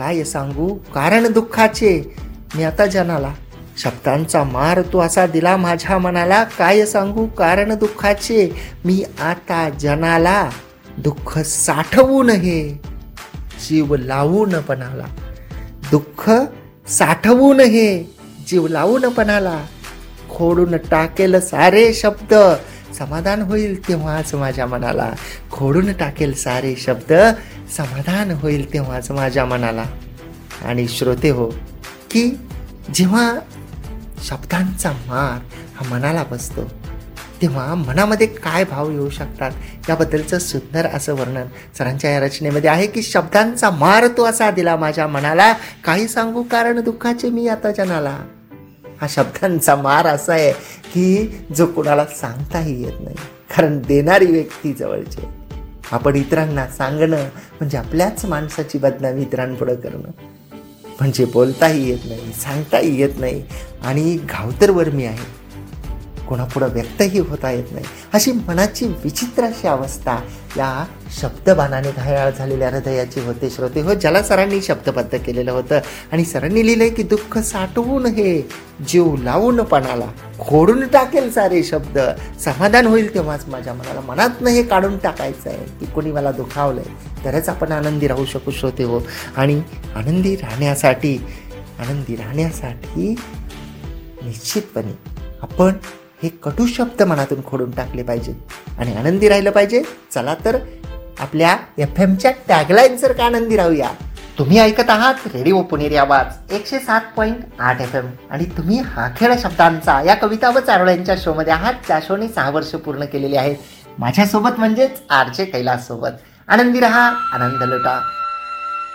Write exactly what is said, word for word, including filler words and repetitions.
काय सांगू कारण दुःखाचे मी आता जनाला. शब्दांचा मार तू असा दिला माझ्या मनाला, काय सांगू कारण दुःखाचे मी आता जनाला. दुःख साठवून हे जीव लावून पणाला, दुःख साठवून हे जीव लावून पणाला. खोडून टाकेल सारे शब्द समाधान होईल तेव्हाच माझ्या मनाला. खोडून टाकेल सारे शब्द समाधान होईल तेव्हाच माझ्या मनाला. आणि श्रोते हो, की जेव्हा शब्दांचा मार हा मनाला बसतो तेव्हा मनामध्ये काय भाव येऊ शकतात याबद्दलचं सुंदर असं वर्णन सरांच्या या रचनेमध्ये आहे. की शब्दांचा मार तो असा दिला माझ्या मनाला, काही सांगू कारण दुःखाचे मी आता जनाला. हा शब्दांचा मार असा आहे की जो कोणाला सांगताही येत नाही, कारण देणारी व्यक्ती जवळची. आपण इतरांना सांगणं म्हणजे आपल्याच माणसाची बदनामी इतरांपुढं करणं. म्हणजे बोलताही येत नाही, सांगताही येत नाही आणि घावतरवर मी आहे, कोणापुढं व्यक्तही होता येत नाही. अशी मनाची विचित्र अशी अवस्था या शब्दबाणाने घायाळ झालेल्या हृदयाची होते श्रोते हो, ज्याला सरांनी शब्दबद्ध केलेलं होतं. आणि सरांनी लिहिलंय की दुःख साठवून हे जीव लावून पणाला, खोडून टाकेल सारे शब्द समाधान होईल तेव्हाच माझ्या मनाला. मनातनं हे काढून टाकायचं आहे की कोणी मला दुखावलंय, तरच आपण आनंदी राहू शकू श्रोते हो. आणि आनंदी राहण्यासाठी आनंदी राहण्यासाठी निश्चितपणे आपण हे कटू शब्द मनातून खोडून टाकले पाहिजेत आणि आनंदी राहिलं पाहिजे. चला तर आपल्या एफ एमच्या टॅगलाईनवर का आनंदी राहूया. तुम्ही ऐकत आहात रेडिओ पुणेरी आवाज एकशे सात पॉईंट आठ एफ एम आणि तुम्ही हा खेळ शब्दांचा या कविता व चारोळ्या यांच्या शोमध्ये आहात, ज्या शोने सहा वर्ष पूर्ण केलेली आहेत माझ्यासोबत म्हणजेच आर जे कैलास सोबत. आनंदी रहा, आनंद लुटा.